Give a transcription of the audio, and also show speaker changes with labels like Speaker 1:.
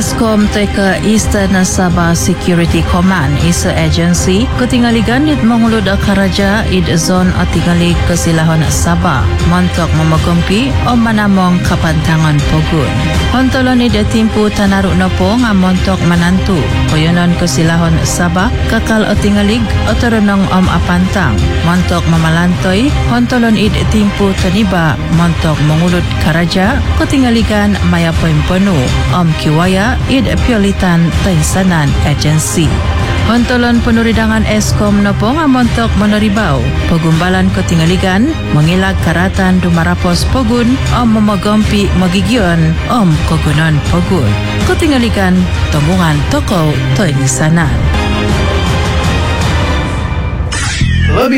Speaker 1: Eskom teka Eastern Sabah Security Command isa agency ketingaligan it mengulud karaja id zon atingali kesilahon Sabah montok memagumpi o manamong kapantangan pogun. Hontolon id timpu tanaruk nopo nga montok manantu koyonon kesilahon Sabah kakal atingalig otoronong apantang montok mamalantoy hontolon id timpu taniba montok mengulud karaja ketingaligan maya poin penuh kiwaya id piolitan taisanan agency. Hontolon penuridangan Eskom nopo nga montok meneribau pegumbalan ketingaligan mengilag karatan dumarapos pogun memagompi magigion kogunon pogun ketingaligan tembungan toko taisanan.